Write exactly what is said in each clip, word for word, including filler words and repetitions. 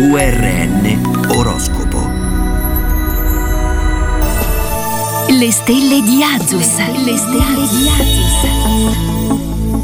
V R N Oroscopo. Le stelle di Azus. Le stelle di Azus.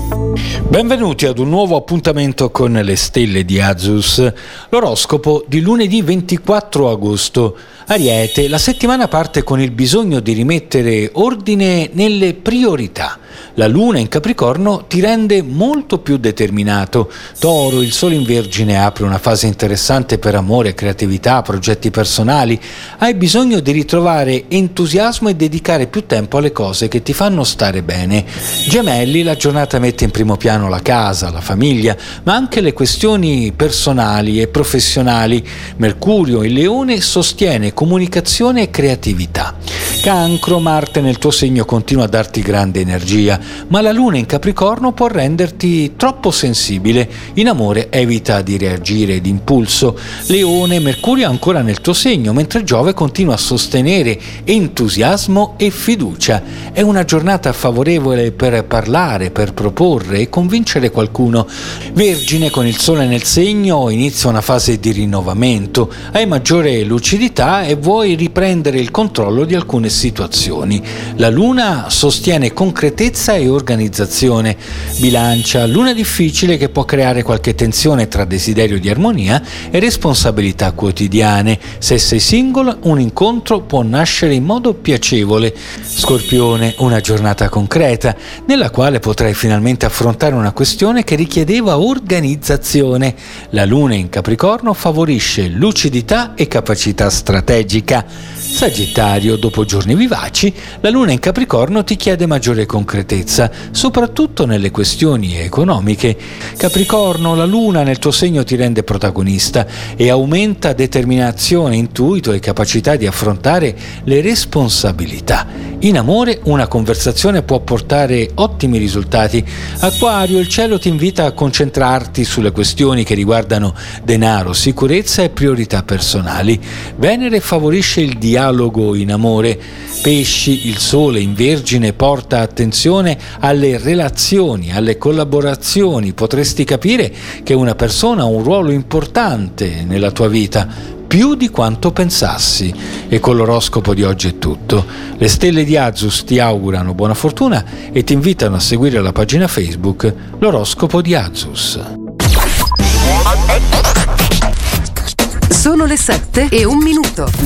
Benvenuti ad un nuovo appuntamento con le stelle di Azus, l'oroscopo di lunedì ventiquattro agosto. Ariete, la settimana parte con il bisogno di rimettere ordine nelle priorità. La luna in Capricorno ti rende molto più determinato. Toro, il sole in Vergine apre una fase interessante per amore, creatività, progetti personali. Hai bisogno di ritrovare entusiasmo e dedicare più tempo alle cose che ti fanno stare bene. Gemelli, la giornata mette in primo piano la casa, la famiglia, ma anche le questioni personali e professionali. Mercurio, il Leone, sostiene comunicazione e creatività. Cancro, Marte nel tuo segno continua a darti grande energia, ma la luna in Capricorno può renderti troppo sensibile. In amore evita di reagire d'impulso. Leone, Mercurio è ancora nel tuo segno, mentre Giove continua a sostenere entusiasmo e fiducia. È una giornata favorevole per parlare, per proporre e convincere qualcuno. Vergine, con il sole nel segno inizia una fase di rinnovamento. Hai maggiore lucidità e vuoi riprendere il controllo di alcune situazioni. La luna sostiene concretezza e organizzazione. Bilancia, luna difficile che può creare qualche tensione tra desiderio di armonia e responsabilità quotidiane. Se sei single, un incontro può nascere in modo piacevole. Scorpione, una giornata concreta nella quale potrai finalmente affrontare una questione che richiedeva organizzazione. La luna in Capricorno favorisce lucidità e capacità strategica. Sagittario, dopo giorni vivaci, la luna in Capricorno ti chiede maggiore concretezza, soprattutto nelle questioni economiche. Capricorno, la luna nel tuo segno ti rende protagonista e aumenta determinazione, intuito e capacità di affrontare le responsabilità. In amore, una conversazione può portare ottimi risultati. Acquario, il cielo ti invita a concentrarti sulle questioni che riguardano denaro, sicurezza e priorità personali. Venere favorisce il dialogo in amore. Pesci, il sole in Vergine porta attenzione alle relazioni, alle collaborazioni. Potresti capire che una persona ha un ruolo importante nella tua vita, più di quanto pensassi. E con l'oroscopo di oggi è tutto. Le stelle di Azus ti augurano buona fortuna e ti invitano a seguire la pagina Facebook L'oroscopo di Azus. Sono le sette e un minuto.